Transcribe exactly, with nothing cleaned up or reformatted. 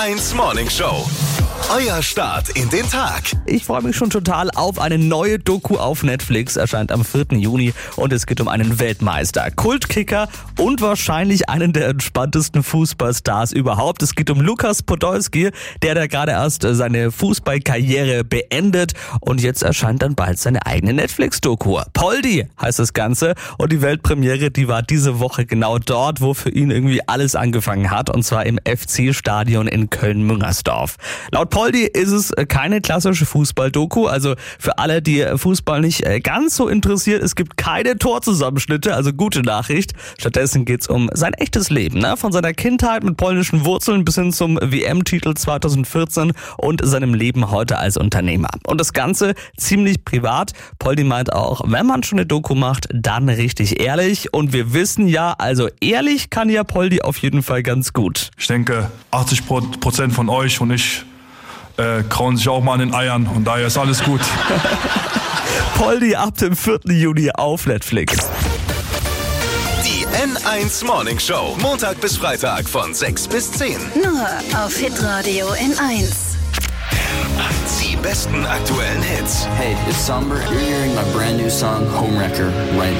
eins Morning Show. Euer Start in den Tag. Ich freue mich schon total auf eine neue Doku auf Netflix. Erscheint am vierten Juni und es geht um einen Weltmeister, Kultkicker und wahrscheinlich einen der entspanntesten Fußballstars überhaupt. Es geht um Lukas Podolski, der da gerade erst seine Fußballkarriere beendet und jetzt erscheint dann bald seine eigene Netflix-Doku. Poldi heißt das Ganze und die Weltpremiere, die war diese Woche genau dort, wo für ihn irgendwie alles angefangen hat, und zwar im F C-Stadion in Köln-Müngersdorf. Laut Poldi ist es keine klassische Fußball-Doku, also für alle, die Fußball nicht ganz so interessiert, es gibt keine Torzusammenschnitte, also gute Nachricht. Stattdessen geht's um sein echtes Leben, ne? Von seiner Kindheit mit polnischen Wurzeln bis hin zum W M-Titel zweitausendvierzehn und seinem Leben heute als Unternehmer. Und das Ganze ziemlich privat. Poldi meint auch, wenn man schon eine Doku macht, dann richtig ehrlich. Und wir wissen ja, also ehrlich kann ja Poldi auf jeden Fall ganz gut. Ich denke, achtzig Prozent von euch und ich äh, krauen sich auch mal an den Eiern und daher ist alles gut. Poldi ab dem vierten Juni auf Netflix. Die N eins Morning Show. Montag bis Freitag von sechs bis zehn. Nur auf Hitradio N eins. Die besten aktuellen Hits. Hey, it's Somber. You're hearing my brand new song, Homewrecker, right now.